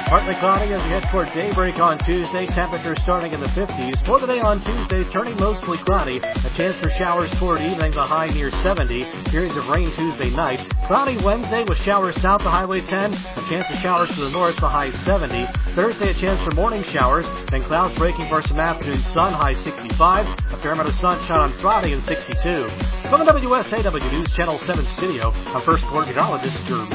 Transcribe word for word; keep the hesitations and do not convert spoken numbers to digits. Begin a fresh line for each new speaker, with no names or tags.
Partly cloudy as we head toward daybreak on Tuesday. Temperatures starting in the fifties. For the day on Tuesday, turning mostly cloudy. A chance for showers toward evening, the high near seventy. Periods of rain Tuesday night. Cloudy Wednesday with showers south of Highway ten. A chance for showers to the north, the high seventy. Thursday, a chance for morning showers. Then clouds breaking for some afternoon sun, high sixty-five. A fair amount of sunshine on Friday and sixty-two. From the W S A W News Channel seven studio, I'm First Quarter Meteorologist Jeremy.